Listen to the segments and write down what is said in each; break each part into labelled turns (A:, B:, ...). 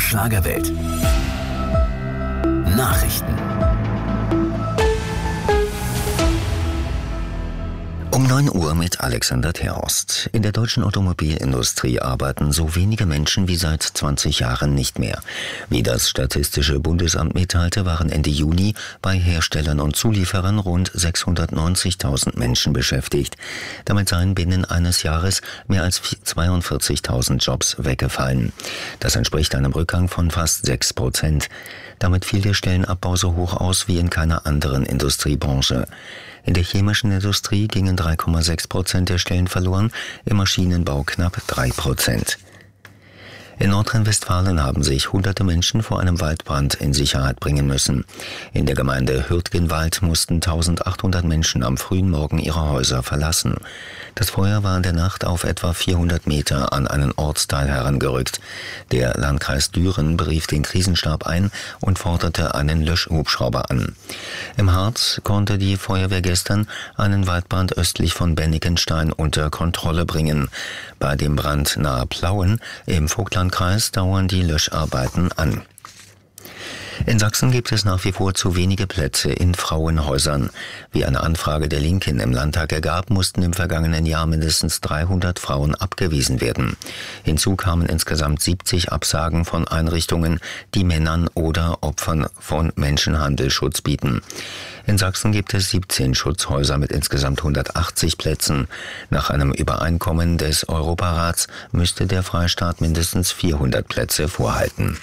A: Schlagerwelt. Nachrichten. Um 9 Uhr mit Alexander Terhorst. In der deutschen Automobilindustrie arbeiten so wenige Menschen wie seit 20 Jahren nicht mehr. Wie das Statistische Bundesamt mitteilte, waren Ende Juni bei Herstellern und Zulieferern rund 690.000 Menschen beschäftigt. Damit seien binnen eines Jahres mehr als 42.000 Jobs weggefallen. Das entspricht einem Rückgang von fast 6%. Damit fiel der Stellenabbau so hoch aus wie in keiner anderen Industriebranche. In der chemischen Industrie gingen 3,6% der Stellen verloren, im Maschinenbau knapp 3%. In Nordrhein-Westfalen haben sich hunderte Menschen vor einem Waldbrand in Sicherheit bringen müssen. In der Gemeinde Hürtgenwald mussten 1800 Menschen am frühen Morgen ihre Häuser verlassen. Das Feuer war in der Nacht auf etwa 400 Meter an einen Ortsteil herangerückt. Der Landkreis Düren berief den Krisenstab ein und forderte einen Löschhubschrauber an. Im Harz konnte die Feuerwehr gestern einen Waldbrand östlich von Bennigenstein unter Kontrolle bringen. Bei dem Brand nahe Plauen im Vogtlandkreis dauern die Löscharbeiten an. In Sachsen gibt es nach wie vor zu wenige Plätze in Frauenhäusern. Wie eine Anfrage der Linken im Landtag ergab, mussten im vergangenen Jahr mindestens 300 Frauen abgewiesen werden. Hinzu kamen insgesamt 70 Absagen von Einrichtungen, die Männern oder Opfern von Menschenhandel Schutz bieten. In Sachsen gibt es 17 Schutzhäuser mit insgesamt 180 Plätzen. Nach einem Übereinkommen des Europarats müsste der Freistaat mindestens 400 Plätze vorhalten.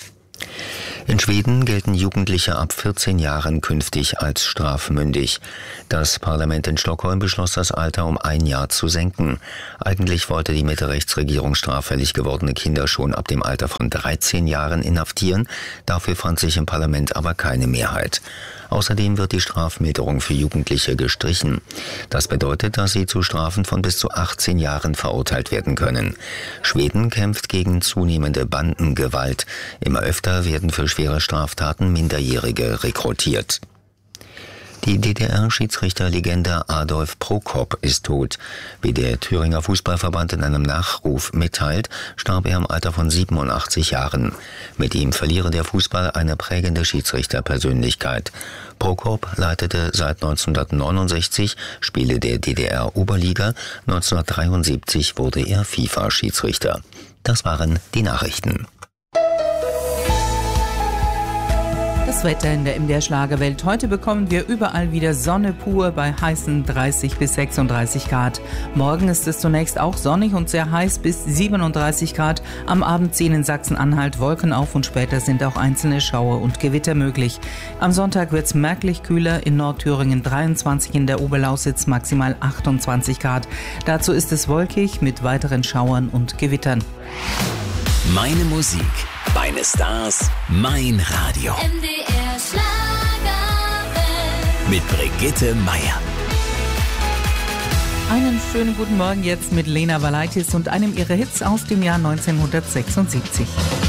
A: In Schweden gelten Jugendliche ab 14 Jahren künftig als strafmündig. Das Parlament in Stockholm beschloss, das Alter um 1 Jahr zu senken. Eigentlich wollte die Mitte-Rechts-Regierung straffällig gewordene Kinder schon ab dem Alter von 13 Jahren inhaftieren. Dafür fand sich im Parlament aber keine Mehrheit. Außerdem wird die Strafmilderung für Jugendliche gestrichen. Das bedeutet, dass sie zu Strafen von bis zu 18 Jahren verurteilt werden können. Schweden kämpft gegen zunehmende Bandengewalt. Immer öfter werden für schwere Straftaten Minderjährige rekrutiert. Die DDR-Schiedsrichterlegende Adolf Prokop ist tot. Wie der Thüringer Fußballverband in einem Nachruf mitteilt, starb er im Alter von 87 Jahren. Mit ihm verliere der Fußball eine prägende Schiedsrichterpersönlichkeit. Prokop leitete seit 1969 Spiele der DDR-Oberliga. 1973 wurde er FIFA-Schiedsrichter. Das waren die Nachrichten.
B: Das Wetter in der MDR Schlagerwelt. Heute bekommen wir überall wieder Sonne pur bei heißen 30 bis 36 Grad. Morgen ist es zunächst auch sonnig und sehr heiß bis 37 Grad. Am Abend ziehen in Sachsen-Anhalt Wolken auf und später sind auch einzelne Schauer und Gewitter möglich. Am Sonntag wird es merklich kühler, in Nordthüringen 23, in der Oberlausitz maximal 28 Grad. Dazu ist es wolkig mit weiteren Schauern und Gewittern.
A: Meine Musik, meine Stars, mein Radio.
C: MDR Schlagerwelt.
A: Mit Brigitte Meier.
B: Einen schönen guten Morgen jetzt mit Lena Valaitis und einem ihrer Hits aus dem Jahr 1976.